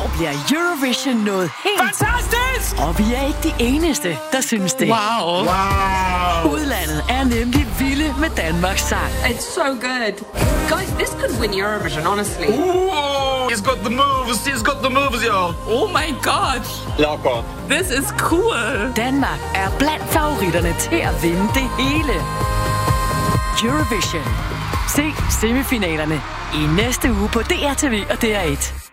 år bliver Eurovision noget helt... Fantastisk! Og vi er ikke de eneste, der synes det. Wow. Udlandet er nemlig vilde med Danmarks sang. It's so good. Guys, this could win Eurovision, honestly. Ooh, he's got the moves, y'all. Oh my god. Lock This is cool. Danmark er blandt favoritterne til at vinde det hele. Eurovision. Se semifinalerne i næste uge på DRTV og DR1.